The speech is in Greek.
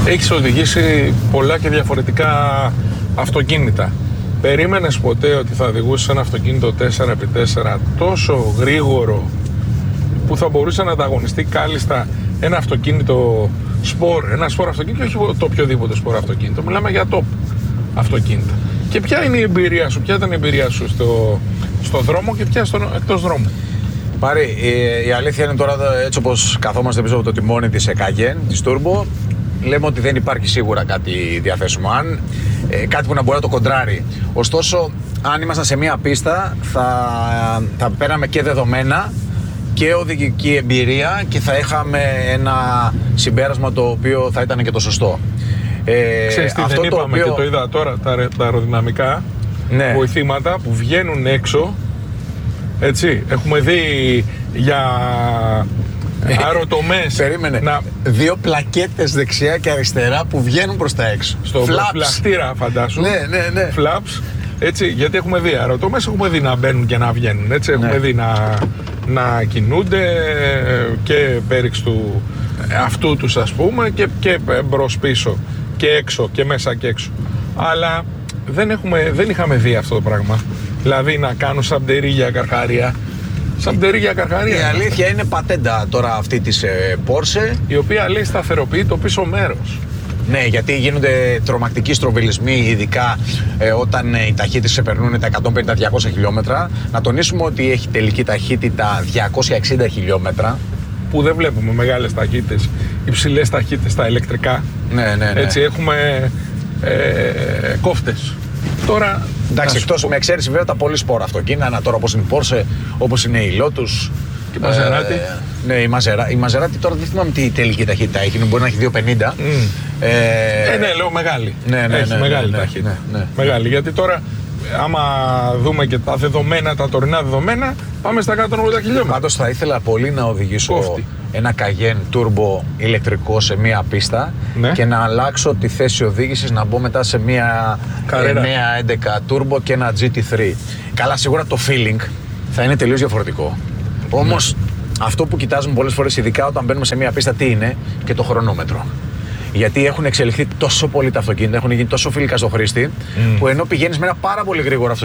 Έχεις οδηγήσει πολλά και διαφορετικά αυτοκίνητα. Περίμενες ποτέ ότι θα οδηγούσες ένα αυτοκίνητο 4x4 τόσο γρήγορο που θα μπορούσε να ανταγωνιστεί κάλλιστα ένα αυτοκίνητο σπορ, ένα σπορ αυτοκίνητο και όχι το οποιοδήποτε σπορ αυτοκίνητο. Μιλάμε για top αυτοκίνητα. Και ποια είναι η εμπειρία σου, ποια ήταν η εμπειρία σου στο δρόμο και ποια εκτός δρόμου? Πάρη, η αλήθεια είναι τώρα, έτσι όπως καθόμαστε πίσω από το τιμόνι της Cayenne, της Turbo, λέμε ότι δεν υπάρχει σίγουρα κάτι διαθέσιμο, κάτι που να μπορεί να το κοντράρει. Ωστόσο, αν ήμασταν σε μία πίστα, θα παίρναμε και δεδομένα και οδηγική εμπειρία και θα είχαμε ένα συμπέρασμα το οποίο θα ήταν και το σωστό. Ξέρεις τι, αυτό δεν το είπαμε οποίο... και το είδα τώρα, τα αεροδυναμικά βοηθήματα που βγαίνουν έξω, έτσι, έχουμε δει για αεροτομές. Περίμενε, δύο πλακέτες δεξιά και αριστερά που βγαίνουν προς τα έξω. Στο πλαστήρα φαντάσου, ναι. flaps, έτσι, γιατί έχουμε δει αεροτομές, έχουμε δει να μπαίνουν και να βγαίνουν, έτσι, έχουμε δει να κινούνται και πέριξ του αυτού τους, ας πούμε, και μπρος πίσω και έξω και μέσα και έξω. Αλλά δεν είχαμε δει αυτό το πράγμα. Δηλαδή να κάνουν σαμπτερίγια καρχαρία. Η αλήθεια είναι πατέντα τώρα αυτή της Porsche, η οποία λέει σταθεροποιεί το πίσω μέρος. Ναι, γιατί γίνονται τρομακτικοί στροβιλισμοί, ειδικά όταν οι ταχύτητες ξεπερνούν τα 150-200 χιλιόμετρα. Να τονίσουμε ότι έχει τελική ταχύτητα 260 χιλιόμετρα. Που δεν βλέπουμε μεγάλες ταχύτητες, υψηλές ταχύτητες στα ηλεκτρικά. Ναι. Έτσι έχουμε κόφτες. Τώρα, εντάξει, εκτός με εξαίρεση βέβαια τα πολύ σπόρα αυτοκίνητα, τώρα όπως είναι η Porsche, όπως είναι η Lotus. Και η Maserati. Ναι, η Maserati τώρα δεν θυμάμαι τι τελική ταχύτητα έχει, μπορεί να έχει 250. Ναι, λέω μεγάλη. Έχει μεγάλη ταχύτητα. Ναι. Μεγάλη, γιατί τώρα άμα δούμε και τα δεδομένα, τα τωρινά δεδομένα, πάμε στα 180 χιλιόμετρα. Πάντως θα ήθελα πολύ να οδηγήσω ένα Cayenne Turbo ηλεκτρικό σε μία πίστα και να αλλάξω τη θέση οδήγησης, να μπω μετά σε μία 911 Turbo και ένα GT3. Καλά, σίγουρα το feeling θα είναι τελείως διαφορετικό. Όμως αυτό που κοιτάζουμε πολλές φορές, ειδικά όταν μπαίνουμε σε μία πίστα, τι είναι? Και το χρονόμετρο. Γιατί έχουν εξελιχθεί τόσο πολύ τα αυτοκίνητα, έχουν γίνει τόσο φιλικά στο χρήστη, που ενώ πηγαίνεις με ένα πάρα πολύ γρήγορο αυτοκίνητο,